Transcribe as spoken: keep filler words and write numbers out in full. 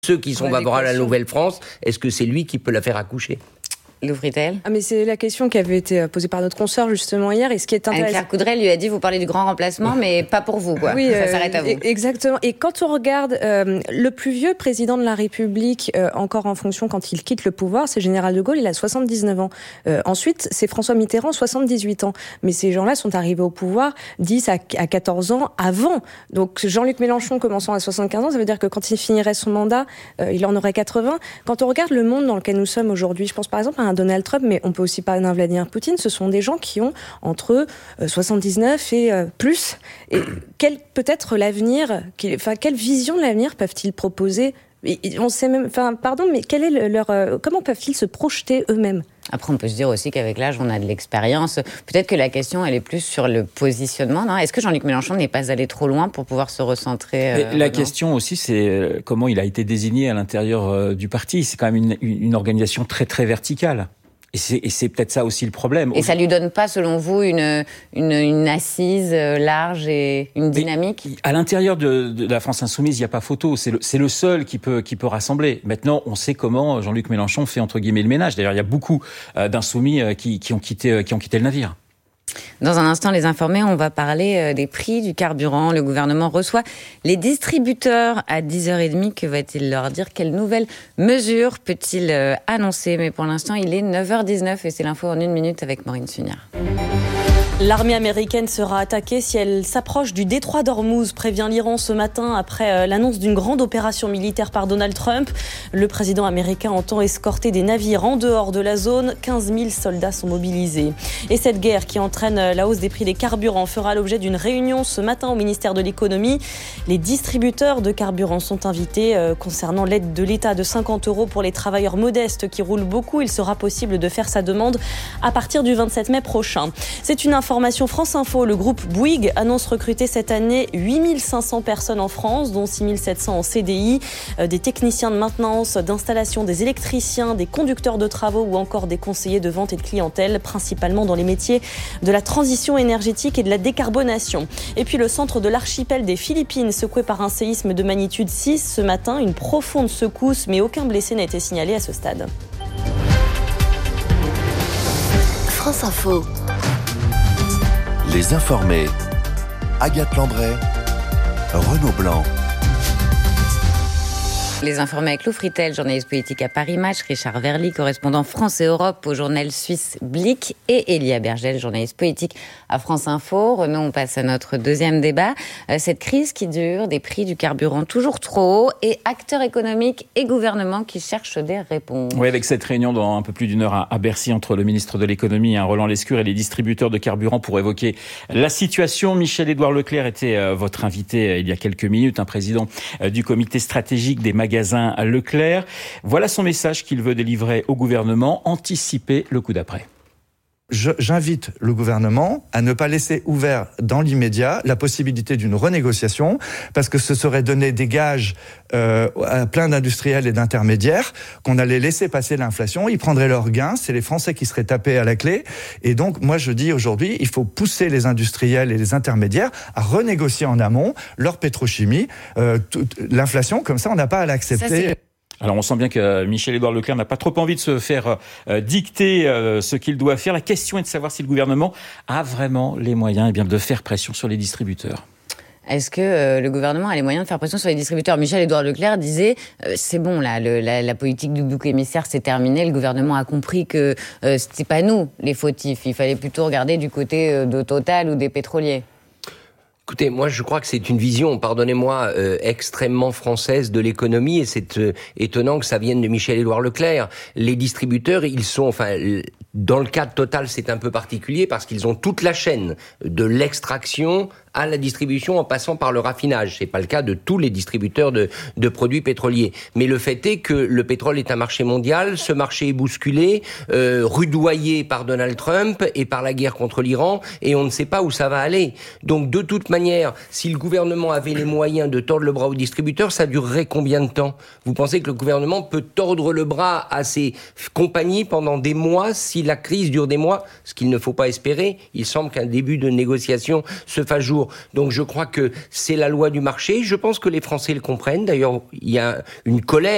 Ceux qui sont favorables à la Nouvelle-France, est-ce que c'est lui qui peut la faire accoucher ? Louvritel. Ah mais c'est la question qui avait été posée par notre consoeur justement hier, et ce qui est intéressant. Anne-Claire Coudray lui a dit, vous parlez du grand remplacement, mais pas pour vous, quoi. Oui, ça euh, s'arrête à vous. Exactement. Et quand on regarde euh, le plus vieux président de la République, euh, encore en fonction quand il quitte le pouvoir, c'est Général de Gaulle, il a soixante-dix-neuf ans. Euh, ensuite, c'est François Mitterrand, soixante-dix-huit ans. Mais ces gens-là sont arrivés au pouvoir dix à quatorze ans avant. Donc Jean-Luc Mélenchon commençant à soixante-quinze ans, ça veut dire que quand il finirait son mandat, euh, il en aurait quatre-vingts. Quand on regarde le monde dans lequel nous sommes aujourd'hui, je pense par exemple à un Donald Trump, mais on On peut aussi parler d'un Vladimir Poutine, ce sont des gens qui ont entre soixante-dix-neuf et euh, plus. Et quel peut être l'avenir, enfin, quelle vision de l'avenir peuvent-ils proposer ? On sait même, enfin, pardon, mais quel est leur, euh, comment peuvent-ils se projeter eux-mêmes ? Après, on peut se dire aussi qu'avec l'âge, on a de l'expérience. Peut-être que la question, elle est plus sur le positionnement. Non ? Est-ce que Jean-Luc Mélenchon n'est pas allé trop loin pour pouvoir se recentrer euh, La question aussi, c'est comment il a été désigné à l'intérieur euh, du parti. C'est quand même une, une organisation très, très verticale. Et c'est, et c'est peut-être ça aussi le problème. Et ça lui donne pas, selon vous, une, une, une assise large et une dynamique ? Mais à l'intérieur de, de la France Insoumise, il n'y a pas photo. C'est le, c'est le seul qui peut, qui peut rassembler. Maintenant, on sait comment Jean-Luc Mélenchon fait, entre guillemets, le ménage. D'ailleurs, il y a beaucoup euh, d'insoumis euh, qui, qui, ont quitté, qui ont quitté le navire. Dans un instant, les informés, on va parler des prix du carburant. Le gouvernement reçoit les distributeurs à dix heures trente. Que va-t-il leur dire ? Quelles nouvelles mesures peut-il annoncer ? Mais pour l'instant, il est neuf heures dix-neuf et c'est l'info en une minute avec Maureen Sugnard. L'armée américaine sera attaquée si elle s'approche du détroit d'Ormuz, prévient l'Iran ce matin après l'annonce d'une grande opération militaire par Donald Trump. Le président américain entend escorter des navires en dehors de la zone. quinze mille soldats sont mobilisés. Et cette guerre qui entraîne la hausse des prix des carburants fera l'objet d'une réunion ce matin au ministère de l'économie. Les distributeurs de carburants sont invités concernant l'aide de l'État de cinquante euros pour les travailleurs modestes qui roulent beaucoup. Il sera possible de faire sa demande à partir du vingt-sept mai prochain. C'est une information Information France Info, le groupe Bouygues annonce recruter cette année huit mille cinq cents personnes en France, dont six mille sept cents en C D I, euh, des techniciens de maintenance, d'installation, des électriciens, des conducteurs de travaux ou encore des conseillers de vente et de clientèle, principalement dans les métiers de la transition énergétique et de la décarbonation. Et puis le centre de l'archipel des Philippines, secoué par un séisme de magnitude six ce matin, une profonde secousse, mais aucun blessé n'a été signalé à ce stade. France Info. Les informés. Agathe Lambray, Renaud Blanc. Les informés avec Lou Fritel, journaliste politique à Paris Match, Richard Verly, correspondant France et Europe au journal suisse Blick, et Elia Bergel, journaliste politique à France Info. Renaud, on passe à notre deuxième débat. Cette crise qui dure, des prix du carburant toujours trop hauts et acteurs économiques et gouvernements qui cherchent des réponses. Oui, avec cette réunion dans un peu plus d'une heure à Bercy entre le ministre de l'économie, Roland Lescure, et les distributeurs de carburant pour évoquer la situation. Michel-Édouard Leclerc était votre invité il y a quelques minutes, un président du comité stratégique des magasins Leclerc. Voilà son message qu'il veut délivrer au gouvernement, anticiper le coup d'après. Je, j'invite le gouvernement à ne pas laisser ouvert dans l'immédiat la possibilité d'une renégociation, parce que ce serait donner des gages euh, à plein d'industriels et d'intermédiaires qu'on allait laisser passer l'inflation, ils prendraient leurs gains, c'est les Français qui seraient tapés à la clé. Et donc, moi je dis aujourd'hui, il faut pousser les industriels et les intermédiaires à renégocier en amont leur pétrochimie, euh, toute l'inflation, comme ça on n'a pas à l'accepter. Ça, Alors on sent bien que Michel-Édouard Leclerc n'a pas trop envie de se faire euh, dicter euh, ce qu'il doit faire. La question est de savoir si le gouvernement a vraiment les moyens eh bien, de faire pression sur les distributeurs. Est-ce que euh, le gouvernement a les moyens de faire pression sur les distributeurs ? Michel-Édouard Leclerc disait euh, c'est bon là, le, la, la politique du bouc émissaire c'est terminé. Le gouvernement a compris que euh, c'était pas nous les fautifs. Il fallait plutôt regarder du côté euh, de Total ou des pétroliers. Écoutez, moi je crois que c'est une vision, pardonnez-moi, euh, extrêmement française de l'économie, et c'est euh, étonnant que ça vienne de Michel-Édouard Leclerc. Les distributeurs, ils sont, enfin, dans le cas de Total, c'est un peu particulier parce qu'ils ont toute la chaîne de l'extraction à la distribution en passant par le raffinage. C'est pas le cas de tous les distributeurs de, de produits pétroliers. Mais le fait est que le pétrole est un marché mondial, ce marché est bousculé, euh, rudoyé par Donald Trump et par la guerre contre l'Iran, et on ne sait pas où ça va aller. Donc de toute manière, si le gouvernement avait les moyens de tordre le bras aux distributeurs, ça durerait combien de temps ? Vous pensez que le gouvernement peut tordre le bras à ses compagnies pendant des mois si la crise dure des mois ? Ce qu'il ne faut pas espérer. Il semble qu'un début de négociation se fasse jour. Donc je crois que c'est la loi du marché. Je pense que les Français le comprennent. D'ailleurs, il y a une colère